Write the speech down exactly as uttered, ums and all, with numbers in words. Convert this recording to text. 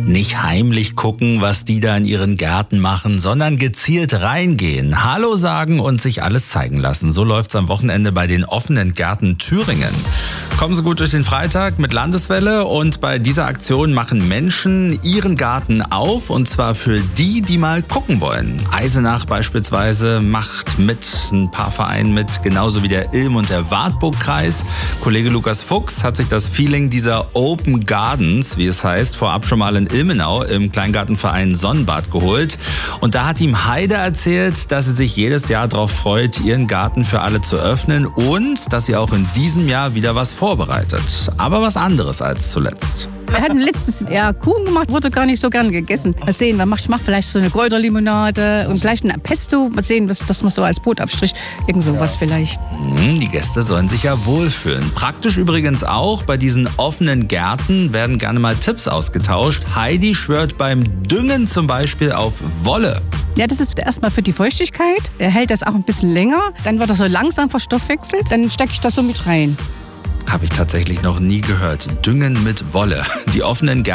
Nicht heimlich gucken, was die da in ihren Gärten machen, sondern gezielt reingehen, Hallo sagen und sich alles zeigen lassen. So läuft's am Wochenende bei den offenen Gärten Thüringen. Kommen Sie gut durch den Freitag mit Landeswelle und bei dieser Aktion machen Menschen ihren Garten auf und zwar für die, die mal gucken wollen. Eisenach beispielsweise macht mit, ein paar Vereinen mit, genauso wie der Ilm und der Wartburg-Kreis. Kollege Lukas Fuchs hat sich das Feeling dieser Open Gardens, wie es heißt, vorab schon mal in Ilmenau im Kleingartenverein Sonnenbad geholt. Und da hat ihm Heide erzählt, dass sie sich jedes Jahr darauf freut, ihren Garten für alle zu öffnen und dass sie auch in diesem Jahr wieder was vorbereitet. Aber was anderes als zuletzt. Wir hatten letztes Jahr Kuchen gemacht, wurde gar nicht so gern gegessen. Mal sehen, man macht, ich mache vielleicht so eine Kräuterlimonade und vielleicht ein Pesto. Mal sehen, was das man so als Brotabstrich, irgend sowas vielleicht. Die Gäste sollen sich ja wohlfühlen. Praktisch übrigens auch, bei diesen offenen Gärten werden gerne mal Tipps ausgetauscht. Heidi schwört beim Düngen zum Beispiel auf Wolle. Ja, das ist erstmal für die Feuchtigkeit. Er hält das auch ein bisschen länger. Dann wird das so langsam verstoffwechselt. Dann stecke ich das so mit rein. Habe ich tatsächlich noch nie gehört. Düngen mit Wolle. Die offenen Gärten